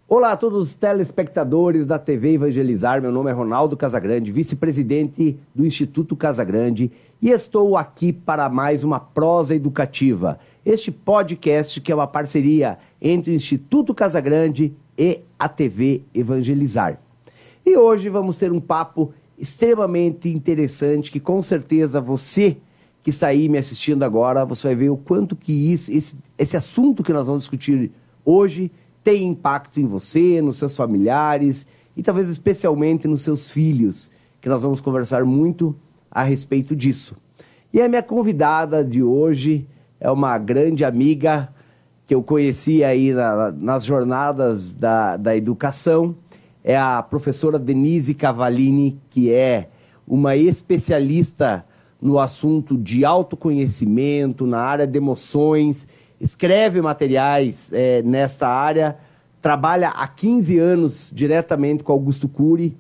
Olá a todos os telespectadores da TV Evangelizar, meu nome é Ronaldo Casagrande, vice-presidente do Instituto Casagrande, e estou aqui para mais uma prosa educativa. Este podcast que é uma parceria entre o Instituto Casagrande e a TV Evangelizar. E hoje vamos ter um papo extremamente interessante que com certeza você que está aí me assistindo agora, você vai ver o quanto que esse assunto que nós vamos discutir hoje tem impacto em você, nos seus familiares e talvez especialmente nos seus filhos, que nós vamos conversar muito a respeito disso. E a minha convidada de hoje é uma grande amiga que eu conheci aí nas jornadas da educação, é a professora Denise Cavallini, que é uma especialista no assunto de autoconhecimento, na área de emoções, escreve materiais nesta área, trabalha há 15 anos diretamente com Augusto Cury,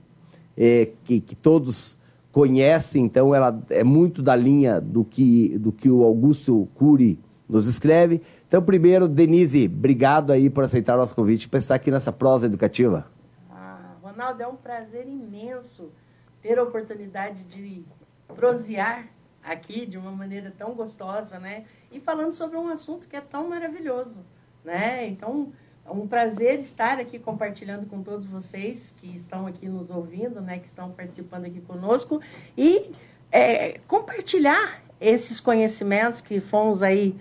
que todos conhecem, então ela é muito da linha do que o Augusto Cury nos escreve. Então, primeiro, Denise, obrigado aí por aceitar o nosso convite para estar aqui nessa prosa educativa. Ronaldo, é um prazer imenso ter a oportunidade de prosear aqui de uma maneira tão gostosa, né? E falando sobre um assunto que é tão maravilhoso, né? Então, é um prazer estar aqui compartilhando com todos vocês que estão aqui nos ouvindo, né? Que estão participando aqui conosco e compartilhar esses conhecimentos que fomos aí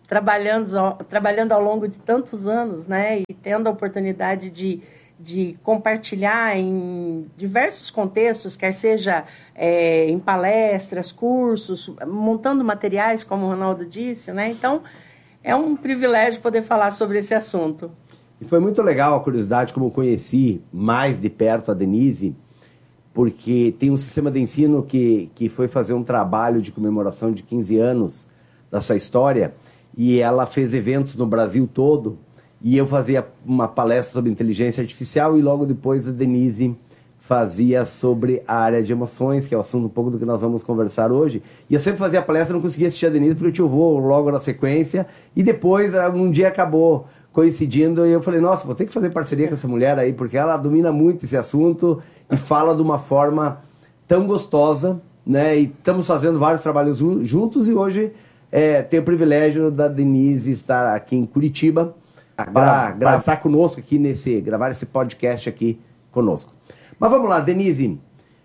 trabalhando ao longo de tantos anos, né? E tendo a oportunidade de compartilhar em diversos contextos, quer seja em palestras, cursos, montando materiais, como o Ronaldo disse, né? Então, é um privilégio poder falar sobre esse assunto. E foi muito legal a curiosidade, como eu conheci mais de perto a Denise, porque tem um sistema de ensino que foi fazer um trabalho de comemoração de 15 anos da sua história, e ela fez eventos no Brasil todo, e eu fazia uma palestra sobre inteligência artificial e logo depois a Denise fazia sobre a área de emoções, que é o assunto um pouco do que nós vamos conversar hoje. E eu sempre fazia a palestra, não conseguia assistir a Denise porque eu tinha o voo logo na sequência, e depois um dia acabou coincidindo e eu falei, nossa, vou ter que fazer parceria com essa mulher aí, porque ela domina muito esse assunto e fala de uma forma tão gostosa, né? E estamos fazendo vários trabalhos juntos e hoje tenho o privilégio da Denise estar aqui em Curitiba, para estar conosco aqui gravar esse podcast aqui conosco. Mas vamos lá, Denise,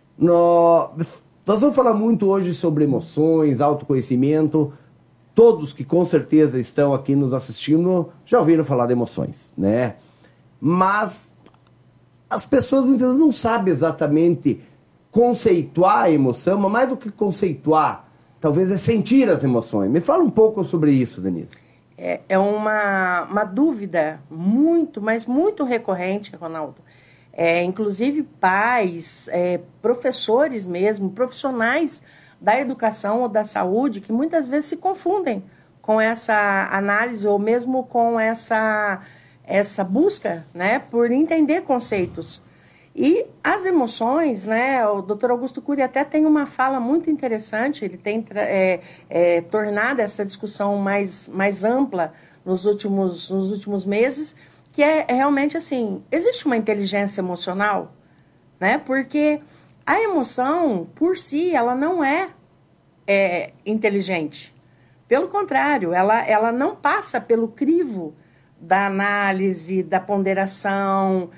nós vamos falar muito hoje sobre emoções, autoconhecimento. Todos que com certeza estão aqui nos assistindo já ouviram falar de emoções, né? Mas as pessoas muitas vezes não sabem exatamente conceituar a emoção, mas mais do que conceituar, talvez é sentir as emoções. Me fala um pouco sobre isso, Denise. É uma dúvida muito, mas muito recorrente, Ronaldo. Inclusive pais, professores mesmo, profissionais da educação ou da saúde, que muitas vezes se confundem com essa análise ou mesmo com essa busca, né, por entender conceitos. E as emoções, né, o Dr. Augusto Cury até tem uma fala muito interessante, ele tem tornado essa discussão mais ampla nos últimos meses, que é realmente assim, existe uma inteligência emocional, né, porque a emoção, por si, ela não é inteligente. Pelo contrário, ela não passa pelo crivo da análise, da ponderação.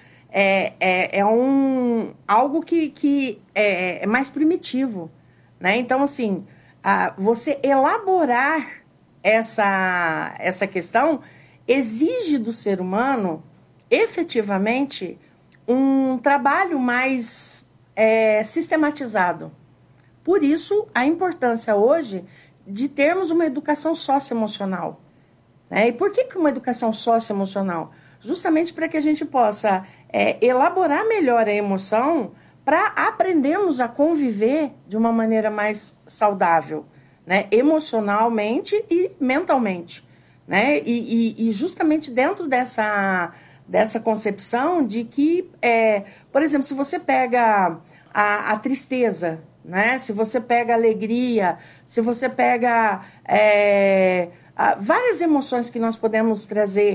Algo que é mais primitivo, né? Então, assim, você elaborar essa questão exige do ser humano, efetivamente, um trabalho mais sistematizado. Por isso, a importância hoje de termos uma educação socioemocional, né? E por que uma educação socioemocional? Justamente para que a gente possa elaborar melhor a emoção para aprendermos a conviver de uma maneira mais saudável, né? Emocionalmente e mentalmente, né? E justamente dentro dessa concepção de que, por exemplo, se você pega a tristeza, né? Se você pega a alegria, se você pega várias emoções que nós podemos trazer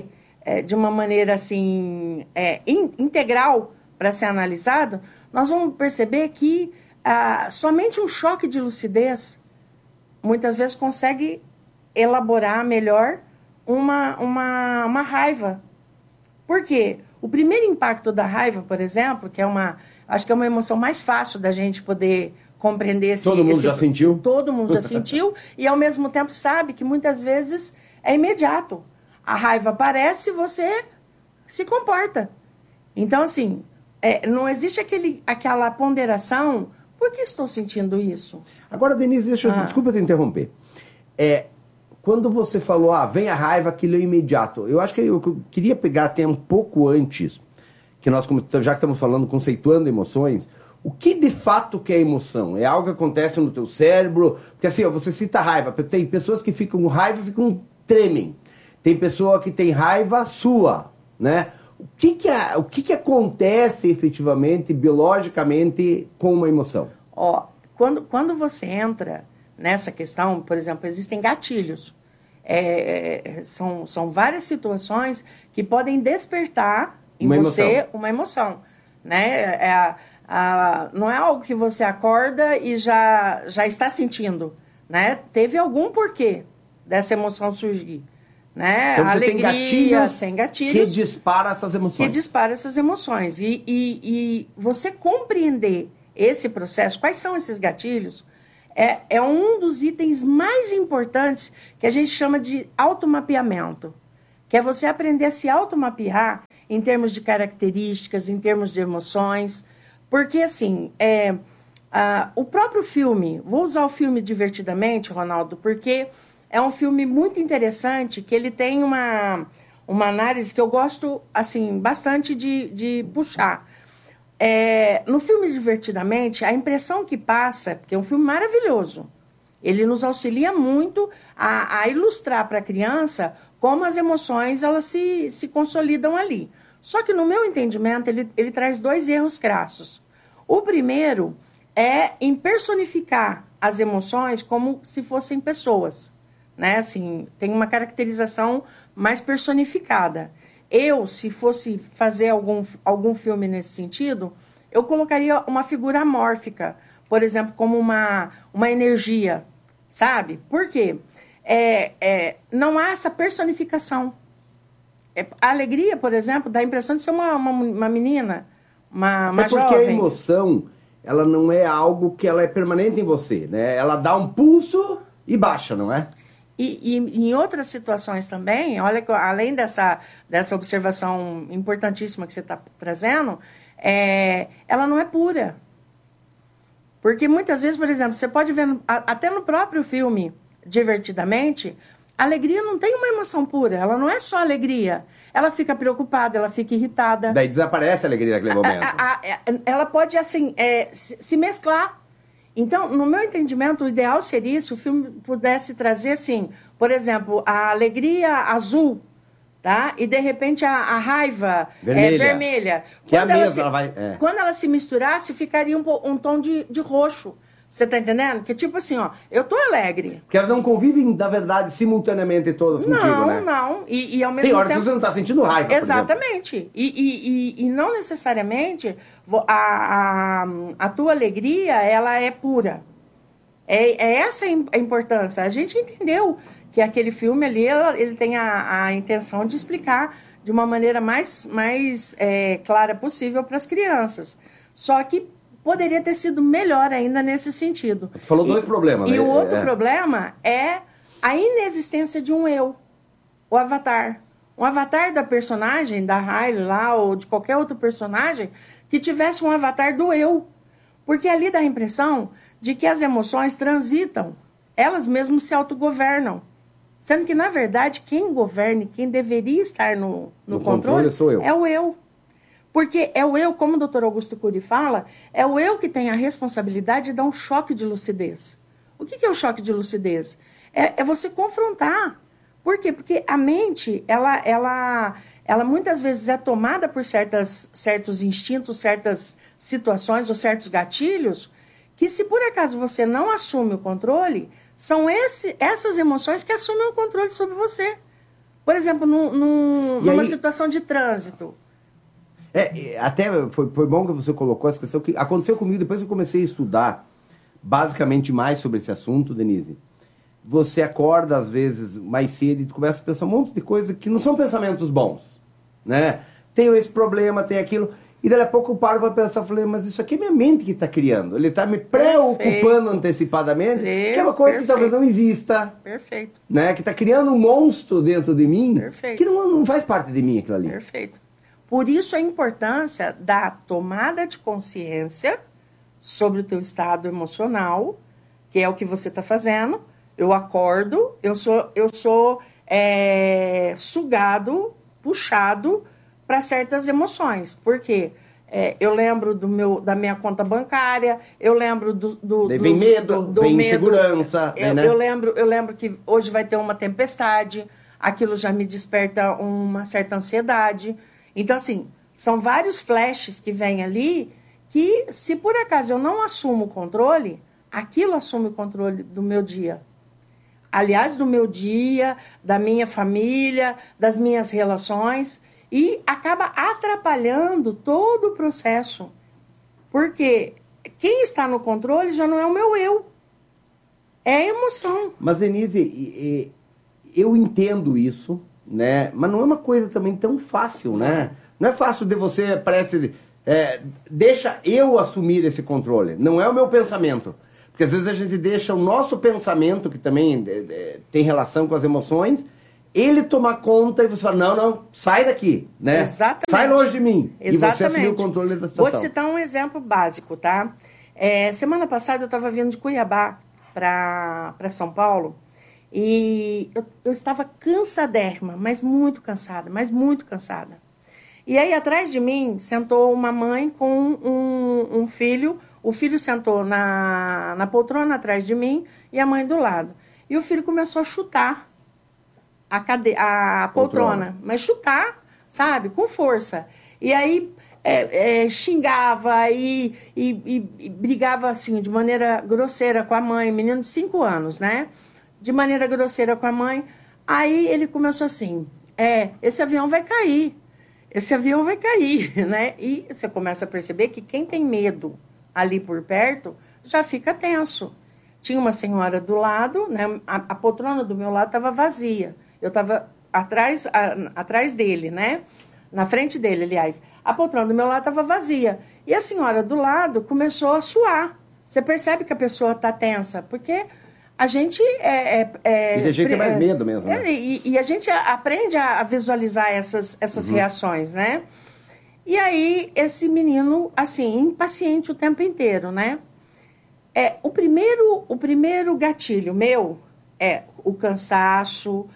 de uma maneira assim, integral para ser analisado, nós vamos perceber que somente um choque de lucidez muitas vezes consegue elaborar melhor uma raiva. Por quê? O primeiro impacto da raiva, por exemplo, que acho que é uma emoção mais fácil da gente poder compreender. Todo mundo já sentiu? Todo mundo já sentiu e, ao mesmo tempo, sabe que muitas vezes é imediato. A raiva aparece e você se comporta. Então, assim, não existe aquela ponderação. Por que estou sentindo isso? Agora, Denise, desculpa te interromper. Quando você falou, vem a raiva, aquilo é imediato. Eu acho que eu queria pegar até um pouco antes, que nós, já que estamos falando, conceituando emoções, o que de fato que é emoção? É algo que acontece no teu cérebro? Porque assim, você cita raiva, tem pessoas que ficam com raiva e tremem. Tem pessoa que tem raiva sua, né? O que acontece efetivamente, biologicamente, com uma emoção? Quando você entra nessa questão, por exemplo, existem gatilhos. São várias situações que podem despertar em você uma emoção. Né? Não é algo que você acorda e já está sentindo. Né? Teve algum porquê dessa emoção surgir. Né? Então, você tem gatilhos que disparam essas emoções. E você compreender esse processo, quais são esses gatilhos, é um dos itens mais importantes que a gente chama de automapeamento, que é você aprender a se automapear em termos de características, em termos de emoções, porque, assim, o próprio filme, vou usar o filme Divertidamente, Ronaldo, porque é um filme muito interessante, que ele tem uma análise que eu gosto, assim, bastante de puxar. No filme Divertidamente, a impressão que passa, porque é um filme maravilhoso, ele nos auxilia muito a ilustrar para a criança como as emoções elas se consolidam ali. Só que, no meu entendimento, ele traz 2 erros crassos. O primeiro é em personificar as emoções como se fossem pessoas. Né? Assim, tem uma caracterização mais personificada. Se fosse fazer algum filme nesse sentido, eu colocaria uma figura amórfica, por exemplo, como uma energia, sabe? Por quê? Não há essa personificação. A alegria, por exemplo, dá a impressão de ser uma menina, uma jovem. Porque a emoção, ela não é algo que ela é permanente em você, né? Ela dá um pulso e baixa, não é? E em outras situações também, olha que além dessa observação importantíssima que você está trazendo, ela não é pura. Porque muitas vezes, por exemplo, você pode ver, até no próprio filme Divertidamente, a alegria não tem uma emoção pura, ela não é só alegria. Ela fica preocupada, ela fica irritada. Daí desaparece a alegria naquele momento. Ela pode, assim, se mesclar. Então, no meu entendimento, o ideal seria se o filme pudesse trazer, assim, por exemplo, a alegria azul, tá? E, de repente, a raiva vermelha. Que é a mesma. Quando ela se misturasse, ficaria um tom de roxo. Você tá entendendo? Que tipo assim, eu tô alegre. Porque elas não convivem, na verdade, simultaneamente todas contigo, né? Não. E ao mesmo Tem horas tempo... que você não tá sentindo raiva, Exatamente. E não necessariamente a tua alegria, ela é pura. Essa a importância. A gente entendeu que aquele filme ali, ele tem a intenção de explicar de uma maneira mais clara possível para as crianças. Só que poderia ter sido melhor ainda nesse sentido. Você falou 2 problemas. E o outro problema é a inexistência de um eu, o avatar. Um avatar da personagem, da Riley lá, ou de qualquer outro personagem, que tivesse um avatar do eu. Porque ali dá a impressão de que as emoções transitam, elas mesmas se autogovernam. Sendo que, na verdade, quem governa, quem deveria estar no controle sou eu. É o eu. Porque é o eu, como o Dr. Augusto Cury fala, é o eu que tem a responsabilidade de dar um choque de lucidez. O que é o choque de lucidez? É você confrontar. Por quê? Porque a mente, ela muitas vezes é tomada por certos instintos, certas situações ou certos gatilhos, que se por acaso você não assume o controle, são essas emoções que assumem o controle sobre você. Por exemplo, numa situação de trânsito. Até foi bom que você colocou essa questão, que aconteceu comigo depois que eu comecei a estudar basicamente mais sobre esse assunto, Denise. Você acorda, às vezes, mais cedo e começa a pensar um monte de coisa que não são pensamentos bons, né? Tenho esse problema, tem aquilo... E daí a pouco eu paro para pensar, falei, mas isso aqui é minha mente que está criando. Ele está me preocupando antecipadamente, que é uma coisa que talvez não exista. Perfeito. Né? Que está criando um monstro dentro de mim, Perfeito. Que não faz parte de mim aquilo ali. Perfeito. Por isso a importância da tomada de consciência sobre o teu estado emocional, que é o que você está fazendo. Eu acordo, eu sou sugado, puxado para certas emoções. Por quê? Eu lembro da minha conta bancária, eu lembro vem medo, vem insegurança. Eu lembro que hoje vai ter uma tempestade, aquilo já me desperta uma certa ansiedade. Então, assim, são vários flashes que vêm ali que, se por acaso eu não assumo o controle, aquilo assume o controle do meu dia. Aliás, do meu dia, da minha família, das minhas relações... E acaba atrapalhando todo o processo. Porque quem está no controle já não é o meu eu. É a emoção. Mas, Denise, eu entendo isso, né? Mas não é uma coisa também tão fácil, né? Não é fácil de você, parece... deixa eu assumir esse controle. Não é o meu pensamento. Porque às vezes a gente deixa o nosso pensamento, que também tem relação com as emoções... Ele tomar conta e você fala, não, sai daqui, né? Exatamente. Sai longe de mim. Exatamente. E você assumir o controle da situação. Vou te citar um exemplo básico, tá? Semana passada eu estava vindo de Cuiabá para São Paulo e eu estava cansadérrima, mas muito cansada. E aí atrás de mim sentou uma mãe com um filho. O filho sentou na poltrona atrás de mim e a mãe do lado. E o filho começou a chutar a poltrona, mas chutar, sabe, com força. E aí xingava e brigava assim, de maneira grosseira com a mãe, menino de 5 anos, né? De maneira grosseira com a mãe. Aí ele começou assim, esse avião vai cair, né? E você começa a perceber que quem tem medo ali por perto já fica tenso. Tinha uma senhora do lado, né? A poltrona do meu lado estava vazia. Eu estava atrás dele, né? Na frente dele, aliás. A poltrona do meu lado estava vazia. E a senhora do lado começou a suar. Você percebe que a pessoa está tensa, porque a gente... E a gente tem mais medo mesmo, né? E a gente aprende a visualizar essas reações, né? E aí, esse menino, assim, impaciente o tempo inteiro, né? O primeiro gatilho meu é o cansaço...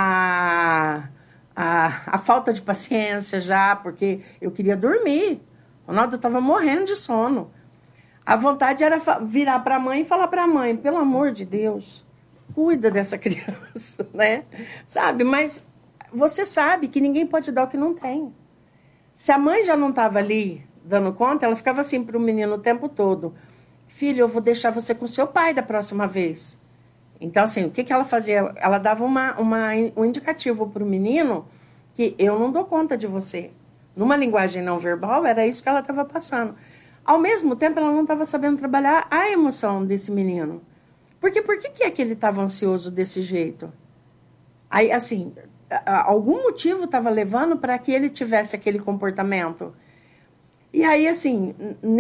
A falta de paciência já, porque eu queria dormir. O Ronaldo estava morrendo de sono. A vontade era virar para a mãe e falar para a mãe, pelo amor de Deus, cuida dessa criança, né? Sabe, mas você sabe que ninguém pode dar o que não tem. Se a mãe já não estava ali dando conta, ela ficava assim para o menino o tempo todo. Filho, eu vou deixar você com seu pai da próxima vez. Então, assim, o que ela fazia? Ela dava um indicativo para o menino que eu não dou conta de você. Numa linguagem não verbal, era isso que ela estava passando. Ao mesmo tempo, ela não estava sabendo trabalhar a emoção desse menino. Porque por que é que ele estava ansioso desse jeito? Aí, assim, algum motivo estava levando para que ele tivesse aquele comportamento. E aí, assim,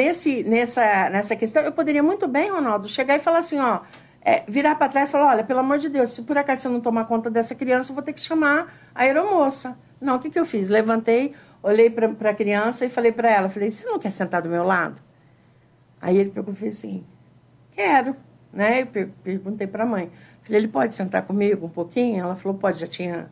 nessa questão, eu poderia muito bem, Ronaldo, chegar e falar assim, virar para trás e falar, olha, pelo amor de Deus, se por acaso você não tomar conta dessa criança, eu vou ter que chamar a aeromoça. Não, o que eu fiz? Levantei, olhei para a criança e falei para ela, você não quer sentar do meu lado? Aí ele pegou e fez assim, quero, né? Eu perguntei para a mãe, falei, ele pode sentar comigo um pouquinho? Ela falou, pode, já tinha,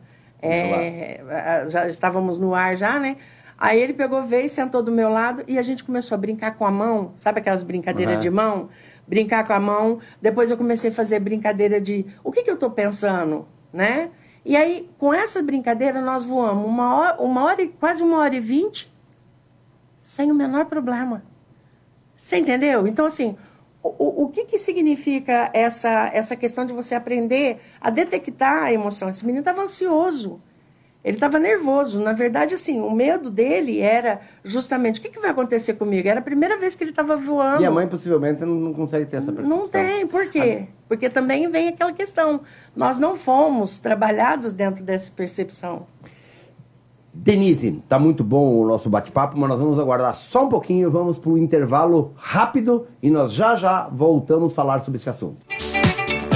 já estávamos no ar já, né? Aí ele veio, sentou do meu lado e a gente começou a brincar com a mão, sabe aquelas brincadeiras de mão? Brincar com a mão, depois eu comecei a fazer brincadeira de o que eu estou pensando, né? E aí, com essa brincadeira, nós voamos quase 1h20, sem o menor problema. Você entendeu? Então, assim, o que significa essa questão de você aprender a detectar a emoção? Esse menino estava ansioso. Ele estava nervoso. Na verdade, assim, o medo dele era justamente o que vai acontecer comigo? Era a primeira vez que ele estava voando. E a mãe possivelmente não consegue ter essa percepção. Não tem, por quê? Porque também vem aquela questão. Nós não fomos trabalhados dentro dessa percepção. Denise, tá muito bom o nosso bate-papo, mas nós vamos aguardar só um pouquinho, vamos para o intervalo rápido e nós já voltamos a falar sobre esse assunto.